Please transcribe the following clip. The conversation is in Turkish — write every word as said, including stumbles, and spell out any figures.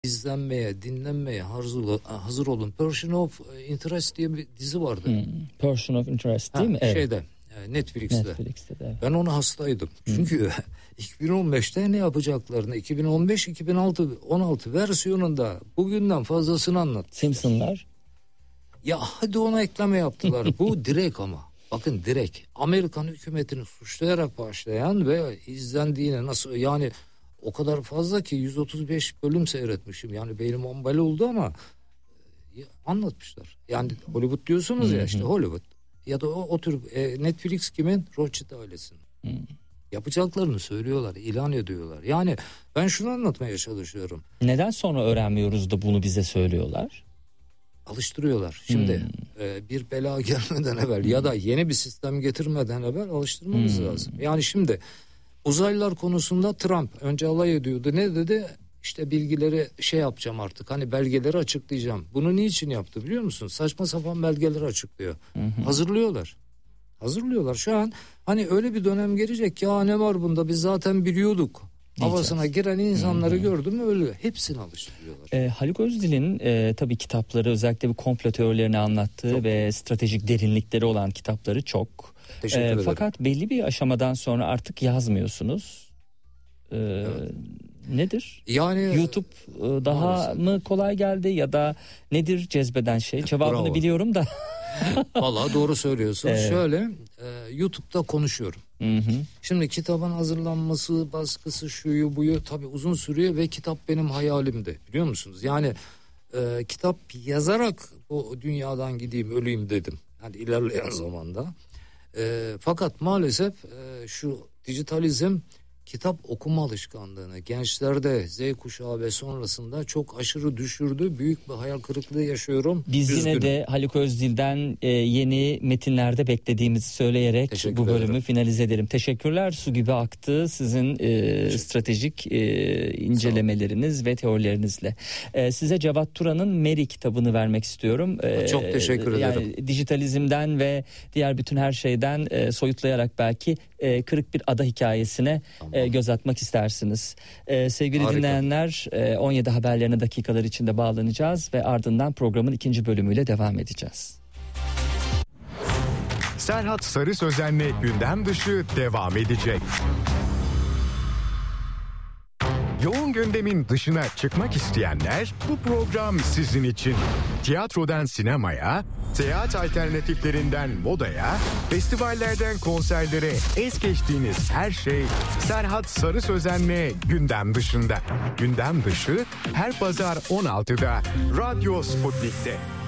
izlenmeye, dinlenmeye hazır olun. Person of Interest diye bir dizi vardı. Hmm. Person of Interest değil ha, mi? Evet. Şeyde, Netflix'te. Netflix'te de, evet. Ben ona hastaydım. Hmm. Çünkü iki bin on beşte ne yapacaklarını, iki bin on beş iki bin on altı versiyonunda bugünden fazlasını anlat. Simpsonlar. Ya hadi ona ekleme yaptılar. Bu direkt ama. Bakın direkt. Amerikan hükümetini suçlayarak başlayan ve izlendiğine nasıl yani o kadar fazla ki yüz otuz beş bölüm seyretmişim. Yani beynim ombal oldu ama ya, anlatmışlar. Yani Hollywood diyorsunuz ya, işte Hollywood. Ya da o, o tür e, Netflix kimin? Rothschild ailesinin. Yapacaklarını söylüyorlar, ilan ediyorlar. Yani ben şunu anlatmaya çalışıyorum. Neden sonra öğrenmiyoruz da bunu bize söylüyorlar? Alıştırıyorlar. Şimdi hmm. e, bir bela gelmeden evvel hmm. ya da yeni bir sistem getirmeden evvel alıştırmamız hmm. lazım. Yani şimdi uzaylılar konusunda Trump önce alay ediyordu. Ne dedi? İşte bilgileri şey yapacağım artık. Hani belgeleri açıklayacağım. Bunu niçin yaptı biliyor musun? Saçma sapan belgeleri açıklıyor. Hmm. Hazırlıyorlar. Hazırlıyorlar. Şu an hani öyle bir dönem gelecek. Ya ne var bunda? Biz zaten biliyorduk. Havasına giren insanları hmm. gördüm mü ölüyor. Hepsini alıştırıyorlar. E, Haluk Özdil'in e, tabii kitapları, özellikle bu komplo teorilerini anlattığı çok. Ve stratejik derinlikleri olan kitapları çok. Teşekkür ederim. E, fakat belli bir aşamadan sonra artık yazmıyorsunuz. E, evet. Nedir? Yani YouTube e, daha maalesef. Mı kolay geldi ya da nedir cezbeden şey? Cevabını Bravo. Biliyorum da. Vallahi doğru söylüyorsun. Evet. Şöyle e, YouTube'da konuşuyorum. Hı hı. Şimdi kitabın hazırlanması, baskısı, şuyu buyu tabii uzun sürüyor ve kitap benim hayalimdi, biliyor musunuz? Yani e, kitap yazarak bu dünyadan gideyim, öleyim dedim. Yani ilerleyen zamanda. E, fakat maalesef e, şu dijitalizm kitap okuma alışkanlığını gençlerde, Z kuşağı ve sonrasında çok aşırı düşürdü. Büyük bir hayal kırıklığı yaşıyorum. Biz Üzgünüm. Yine de Haluk Özdil'den e, yeni metinlerde beklediğimizi söyleyerek Teşekkür bu bölümü ederim. finalize edelim. Teşekkürler. Su gibi aktı sizin e, stratejik e, incelemeleriniz ve teorilerinizle. E, size Cevat Turan'ın Mary kitabını vermek istiyorum. E, çok teşekkür ederim. Yani dijitalizmden ve diğer bütün her şeyden e, soyutlayarak belki e, kırık bir ada hikayesine tamam. e, göz atmak istersiniz. E, sevgili Harika. Dinleyenler, e, on yedi haberlerine dakikalar içinde bağlanacağız ve ardından programın ikinci bölümüyle devam edeceğiz. Serhat Sarı Sözen'le gündem dışı devam edecek. Yoğun gündemin dışına çıkmak isteyenler, bu program sizin için. Tiyatrodan sinemaya, seyahat alternatiflerinden modaya, festivallerden konserlere es geçtiğiniz her şey Serhat Sarı Sözen'le gündem dışında. Gündem dışı her pazar on altıda Radyo Sputnik'te.